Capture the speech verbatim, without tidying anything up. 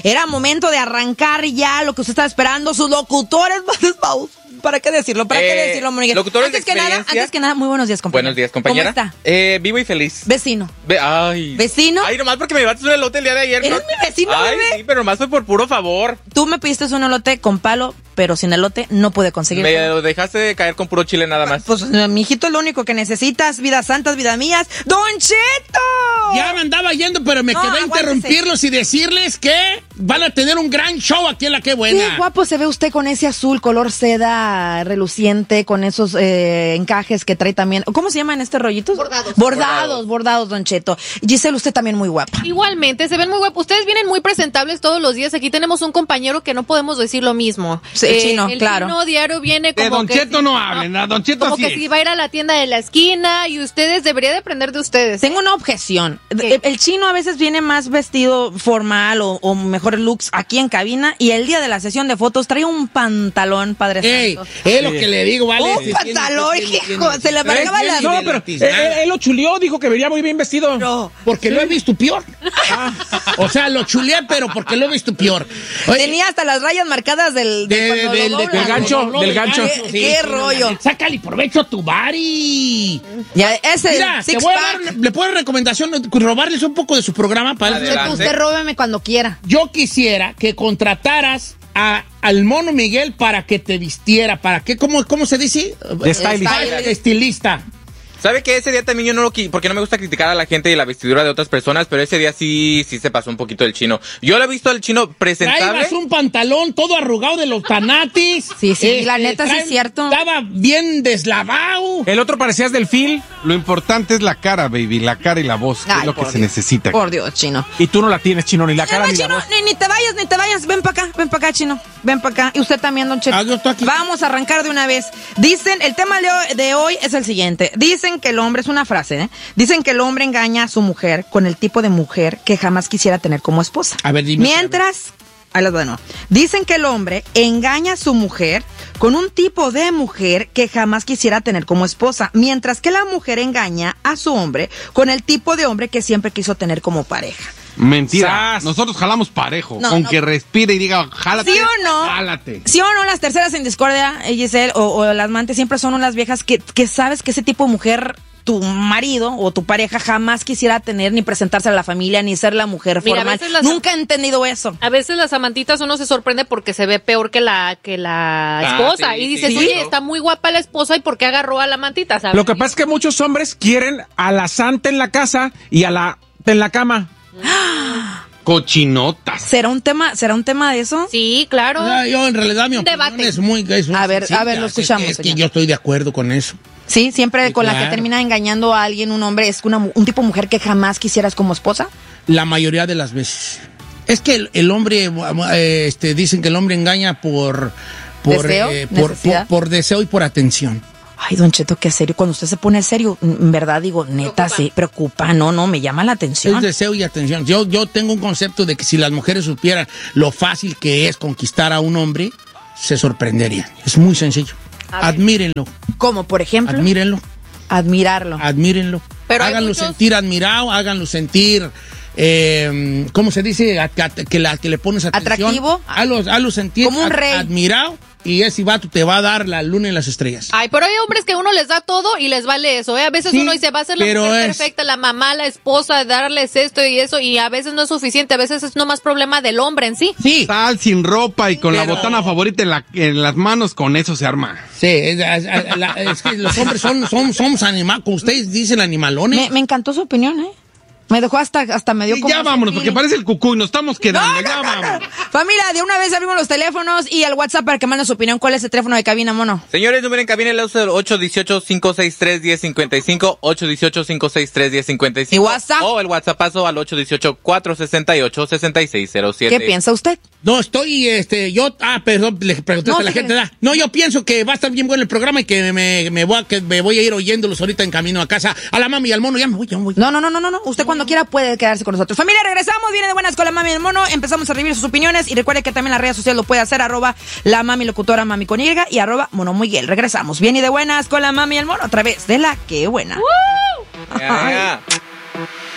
era momento de arrancar ya lo que usted estaba esperando, sus locutores más despaus. ¿Para qué decirlo? ¿Para eh, qué decirlo, Monique? Locutores antes de que nada, antes que nada, muy buenos días, compañera. Buenos días, compañera. ¿Cómo está? Eh, vivo y feliz. Vecino. Ve, ay. ¿Vecino? Ay, nomás porque me llevaste un elote el día de ayer. ¿Eres ¿no? mi vecino, Ay, bebé? sí, pero nomás fue por puro favor. Tú me pediste un elote con palo, pero sin elote no pude conseguirlo. Me dejaste de caer con puro chile nada más. Pues, mi hijito, es lo único que necesitas, vidas santas, vidas mías. ¡Don Cheto! Ya me andaba yendo, pero me No, quedé a interrumpirlos y decirles que van a tener un gran show aquí en La Qué Buena. Qué guapo se ve usted con ese azul color seda reluciente, con esos eh, encajes que trae también. ¿Cómo se llaman estos rollitos? Bordados. Bordados, bordados, Don Cheto. Giselle, usted también muy guapa. Igualmente, se ven muy guapos. Ustedes vienen muy presentables todos los días. Aquí tenemos un compañero que no podemos decir lo mismo. Sí, el chino, el claro. El chino diario viene como De Don que Cheto si, no hablen, a Don Cheto como así que es. si va a ir a la tienda de la esquina y ustedes deberían de aprender de ustedes. Tengo una objeción. ¿Qué? El, el chino a veces viene más vestido formal o, o mejores looks aquí en cabina y el día de la sesión de fotos trae un pantalón, padre Ey, santo. es lo que le digo, ¿vale? Un Sí, tiene- pantalón, tiene- hijo, tiene- se le amargaba tiene la- nivel No, pero artisanal. él, él lo chuleó, dijo que vería muy bien vestido. No. Porque lo he visto peor. O sea, lo chuleé, pero porque lo he visto peor. Oye, Tenía hasta las rayas marcadas del, de- de, cuando de- lo de- doblan. del gancho, no, del gancho. Qué- qué rollo. Sácale provecho a tu bari. Ya, ese Mira, te six voy a pack. dar, le puedo dar recomendación, robarles un poco de su programa para Adelante. Cheto, usted róbeme cuando quiera. Yo quisiera que contrataras a, al Mono Miguel para que te vistiera, para que, ¿cómo, cómo se dice? De stylist. Eh, Estilista. ¿Sabe que ese día también yo no lo qui- porque no me gusta criticar a la gente y la vestidura de otras personas, pero ese día sí sí se pasó un poquito el chino. Yo lo he visto al chino presentable. Traibas un pantalón todo arrugado de los tanatis. Sí, sí, la neta sí trae- es cierto. Estaba bien deslavado. El otro parecías delfín Lo importante es la cara, baby, la cara y la voz, que Ay, es lo que por se Dios. necesita. Por Dios, chino. y tú no la tienes, chino, ni la cara No, ni la chino, voz. ni, ni te vayas, ni te vayas. Ven para acá, ven para acá, chino. Ven para acá. Y usted también, Don Cheto. Ah, yo estoy aquí. Vamos a arrancar de una vez. Dicen, el tema de hoy, de hoy es el siguiente. Dicen que el hombre, es una frase, ¿eh? Dicen que el hombre engaña a su mujer con el tipo de mujer que jamás quisiera tener como esposa. A ver, dime. Mientras, ahí les va de nuevo. Dicen que el hombre engaña a su mujer con un tipo de mujer que jamás quisiera tener como esposa, mientras que la mujer engaña a su hombre con el tipo de hombre que siempre quiso tener como pareja. Mentira. Sas. Nosotros jalamos parejo. No, con no. que respire y diga, jálate. ¿Sí o no? Jálate. ¿Sí o no? Las terceras en discordia, eh, Giselle, o, o las amantes siempre son unas viejas que, que sabes que ese tipo de mujer, tu marido o tu pareja jamás quisiera tener, ni presentarse a la familia, ni ser la mujer Mira, a formal. veces las- Nunca he entendido eso. A veces las amantitas uno se sorprende porque se ve peor que la que la Ah, esposa sí, y dices, sí. oye, está muy guapa la esposa y ¿por qué agarró a la amantita? ¿sabes? Lo que pasa es que muchos hombres quieren a la santa en la casa y a la en la cama. Cochinotas. ¿Será un tema, será un tema de eso? Sí, claro. Ah, yo en realidad mi Un opinión debate. es muy es muy A ver, sencilla. a ver, lo Es que- escuchamos, Es que, señor. yo estoy de acuerdo con eso. Sí, siempre Sí, con la claro. que termina engañando a alguien, un hombre, es una, mu- un tipo de mujer que jamás quisieras como esposa. La mayoría de las veces. Es que el, el hombre, eh, este, dicen que el hombre engaña por por, ¿Deseo? eh, por, ¿Necesidad? por, por deseo y por atención. Ay, Don Cheto, qué serio. Cuando usted se pone serio, en verdad digo, neta, sí, preocupa. No, no, me llama la atención. Es deseo y atención. Yo, yo tengo un concepto de que si las mujeres supieran lo fácil que es conquistar a un hombre, se sorprenderían. Es muy sencillo. Admírenlo, Como, por ejemplo, admírenlo, admirarlo. admírenlo. Pero hay háganlo muchos- sentir admirado, háganlo sentir, eh, ¿cómo se dice? A- a- que, la, que le pones atención. Atractivo. Hazlo, hazlo sentir Como un ad- rey. admirado y ese vato te va a dar la luna y las estrellas. Ay, pero hay hombres que uno les da todo y les vale eso, ¿eh? A veces Sí, uno dice, va a ser la pero mujer es- perfecta, la mamá, la esposa, darles esto y eso, y a veces no es suficiente, a veces es nomás problema del hombre en sí. Sí, Sal sin ropa y con Pero- la botana favorita en, la- en las manos, con eso se arma. sí, es, es- es- la- es que los hombres son, son, somos animales, como ustedes dicen animalones. Me, me encantó su opinión, ¿eh? Me dejó hasta, hasta medio Y como... ya vámonos, porque parece el cucuy, nos estamos quedando. Ya vámonos. Familia, de una vez abrimos los teléfonos y el WhatsApp para que manden su opinión. ¿Cuál es el teléfono de cabina, mono? Señores, número en cabina el ocho uno ocho, cinco seis tres, uno cero cinco cinco, ocho uno ocho, cinco seis tres, uno cero cinco cinco. ¿Y WhatsApp? O el WhatsAppazo al ocho uno ocho, cuatro seis ocho, seis seis cero siete. ¿Qué piensa usted? No, estoy, este, yo, ah, perdón, le pregunté No, a la ¿qué gente, crees? ¿da? No, yo pienso que va a estar bien bueno el programa y que me, me, voy, a, que me voy a ir oyéndolos ahorita en camino a casa. A la mami y al mono, ya me voy, ya me voy. No, no, no, no, no, no. Usted cuando quiera puede quedarse con nosotros. Familia, regresamos. Viene de buenas con la mami y el mono. Empezamos a recibir sus opiniones. Y recuerde que también las redes sociales lo puede hacer. Arroba la mami locutora mami con Y y arroba mono Miguel. Regresamos. Bien y de buenas con la mami y el mono a través de la que buena. ¡Woo!